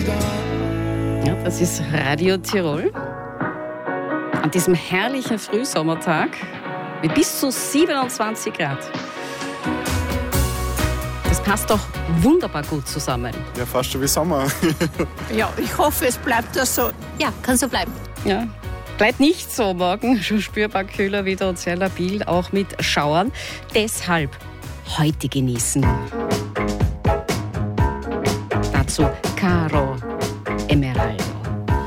Ja, das ist Radio Tirol. An diesem herrlichen Frühsommertag mit bis zu 27 Grad. Das passt doch wunderbar gut zusammen. Ja, fast schon wie Sommer. Ja, ich hoffe, es bleibt das so. Ja, kann so bleiben. Ja, bleibt nicht so morgen. Schon spürbar kühler wieder und sehr labil, auch mit Schauern. Deshalb heute genießen. Dazu Caro Emerald.